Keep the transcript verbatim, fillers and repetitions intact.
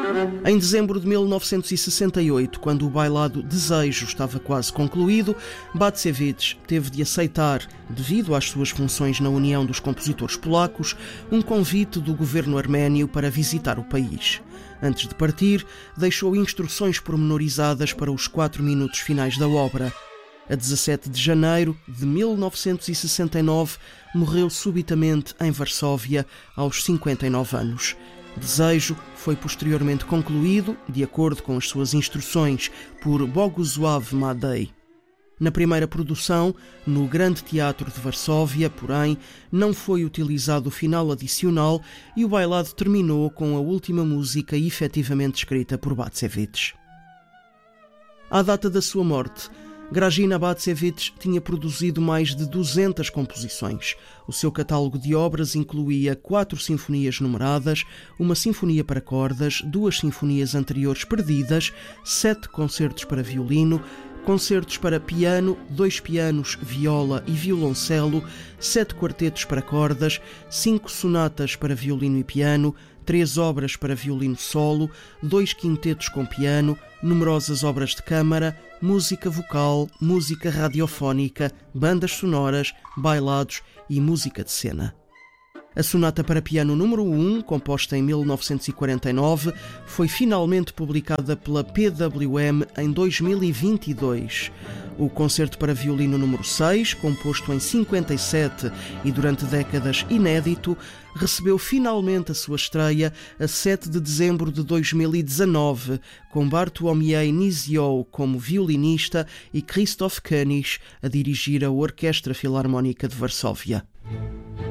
Em dezembro de mil novecentos e sessenta e oito, quando o bailado Desejo estava quase concluído, Bacevich teve de aceitar, devido às suas funções na União dos Compositores Polacos, um convite do governo arménio para visitar o país. Antes de partir, deixou instruções pormenorizadas para os quatro minutos finais da obra. A dezassete de janeiro de mil novecentos e sessenta e nove, morreu subitamente em Varsóvia, aos cinquenta e nove anos. Desejo foi posteriormente concluído, de acordo com as suas instruções, por Bogusław Madej. Na primeira produção, no Grande Teatro de Varsóvia, porém, não foi utilizado o final adicional e o bailado terminou com a última música efetivamente escrita por Bacevich. À data da sua morte, Grażyna Bacevich tinha produzido mais de duzentas composições. O seu catálogo de obras incluía quatro sinfonias numeradas, uma sinfonia para cordas, duas sinfonias anteriores perdidas, sete concertos para violino, concertos para piano, dois pianos, viola e violoncelo, sete quartetos para cordas, cinco sonatas para violino e piano, três obras para violino solo, dois quintetos com piano, numerosas obras de câmara, música vocal, música radiofónica, bandas sonoras, bailados e música de cena. A Sonata para Piano número um, composta em mil novecentos e quarenta e nove, foi finalmente publicada pela P W M em dois mil e vinte e dois. O Concerto para Violino número seis, composto em cinquenta e sete e durante décadas inédito, recebeu finalmente a sua estreia a sete de dezembro de dois mil e dezanove, com Bartłomiej Nizioł como violinista e Krzysztof König a dirigir a Orquestra Filarmónica de Varsóvia.